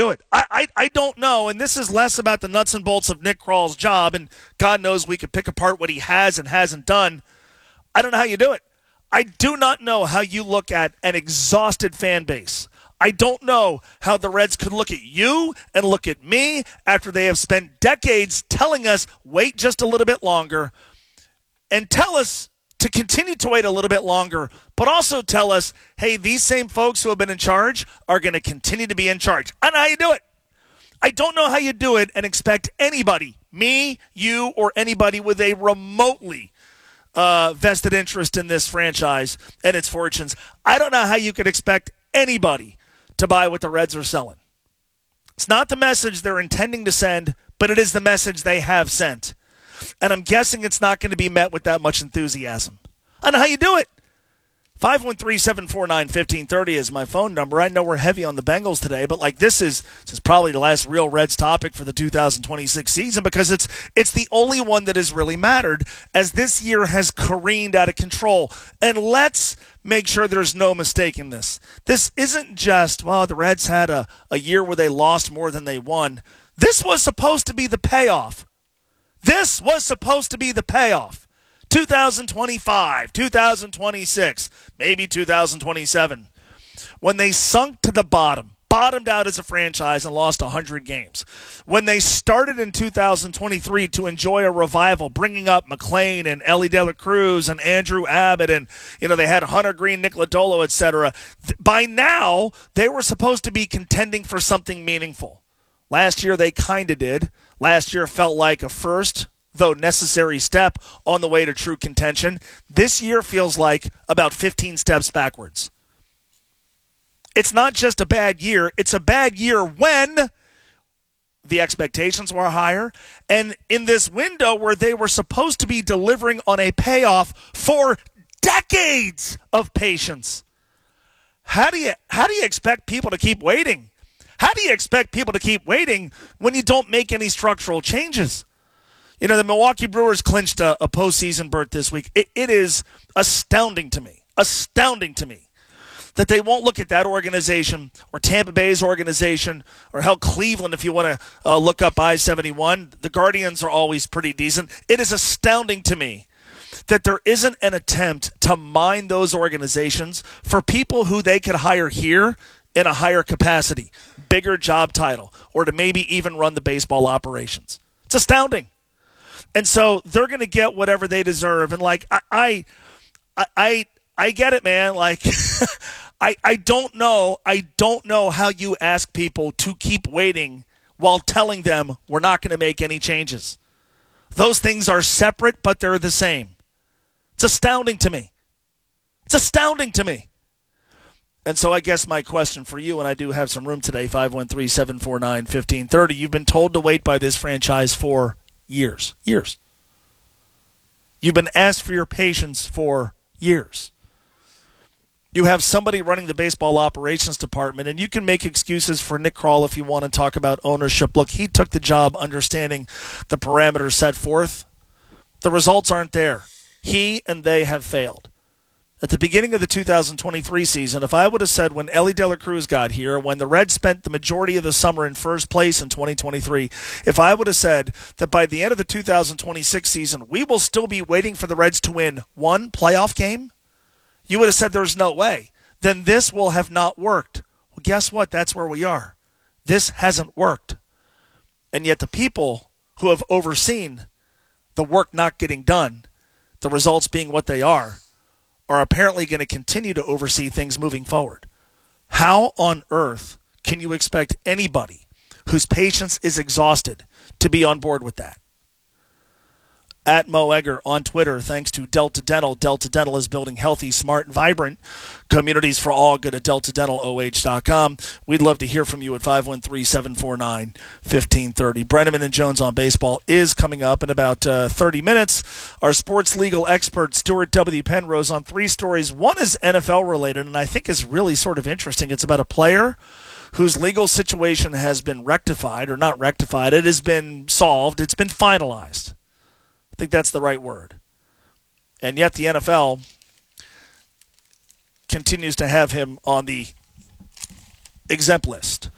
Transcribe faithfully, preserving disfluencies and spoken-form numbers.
do it. I, I, I don't know, and this is less about the nuts and bolts of Nick Kral's job, and God knows we could pick apart what he has and hasn't done. I don't know how you do it. I do not know how you look at an exhausted fan base. I don't know how the Reds could look at you and look at me after they have spent decades telling us, wait just a little bit longer, and tell us to continue to wait a little bit longer, but also tell us, hey, these same folks who have been in charge are going to continue to be in charge. I don't know how you do it. I don't know how you do it and expect anybody, me, you, or anybody with a remotely uh, vested interest in this franchise and its fortunes. I don't know how you could expect anybody to buy what the Reds are selling. It's not the message they're intending to send, but it is the message they have sent. And I'm guessing it's not going to be met with that much enthusiasm. I don't know how you do it. five one three, seven four nine, one five three zero is my phone number. I know we're heavy on the Bengals today, but like this is this is probably the last real Reds topic for the two thousand twenty-six season because it's it's the only one that has really mattered as this year has careened out of control. And let's make sure there's no mistake in this. This isn't just, well, the Reds had a, a year where they lost more than they won. This was supposed to be the payoff. This was supposed to be the payoff. two thousand twenty-five, two thousand twenty-six, maybe two thousand twenty-seven. When they sunk to the bottom, bottomed out as a franchise and lost one hundred games. When they started in two thousand twenty-three to enjoy a revival, bringing up McClain and Ellie De La Cruz and Andrew Abbott and, you know, they had Hunter Green, Nick Lodolo, et cetera. By now, they were supposed to be contending for something meaningful. Last year, they kind of did. Last year felt like a first, though necessary, step on the way to true contention. This year feels like about fifteen steps backwards. It's not just a bad year. It's a bad year when the expectations were higher and in this window where they were supposed to be delivering on a payoff for decades of patience. How do you, how do you expect people to keep waiting? How do you expect people to keep waiting when you don't make any structural changes? You know, the Milwaukee Brewers clinched a, a postseason berth this week. It, it is astounding to me, astounding to me that they won't look at that organization or Tampa Bay's organization or hell, Cleveland, if you want to uh, look up I seventy-one. The Guardians are always pretty decent. It is astounding to me that there isn't an attempt to mine those organizations for people who they could hire here in a higher capacity, bigger job title, or to maybe even run the baseball operations. It's astounding. And so they're going to get whatever they deserve. And like, I, I, I, I get it, man. Like, I, I don't know. I don't know how you ask people to keep waiting while telling them we're not going to make any changes. Those things are separate, but they're the same. It's astounding to me. It's astounding to me. And so I guess my question for you, and I do have some room today, five one three, seven four nine, one five three zero. You've been told to wait by this franchise for years. Years. You've been asked for your patience for years. You have somebody running the baseball operations department, and you can make excuses for Nick Krall if you want to talk about ownership. Look, he took the job understanding the parameters set forth. The results aren't there. He and they have failed. At the beginning of the two thousand twenty-three season, if I would have said when Ellie De La Cruz got here, when the Reds spent the majority of the summer in first place in twenty twenty-three, if I would have said that by the end of the two thousand twenty-six season, we will still be waiting for the Reds to win one playoff game, you would have said there's no way. Then this will have not worked. Well, guess what? That's where we are. This hasn't worked. And yet the people who have overseen the work not getting done, the results being what they are, are apparently going to continue to oversee things moving forward. How on earth can you expect anybody whose patience is exhausted to be on board with that? At Mo Egger on Twitter, thanks to Delta Dental. Delta Dental is building healthy, smart, and vibrant communities for all. Go to delta dental o h dot com. We'd love to hear from you at five one three, seven four nine, one five three zero. Brenneman and Jones on Baseball is coming up in about uh, thirty minutes. Our sports legal expert, Stuart W. Penrose, on three stories. One is N F L-related, and I think is really sort of interesting. It's about a player whose legal situation has been rectified, or not rectified. It has been solved. It's been finalized. I think that's the right word. And yet the N F L continues to have him on the exempt list.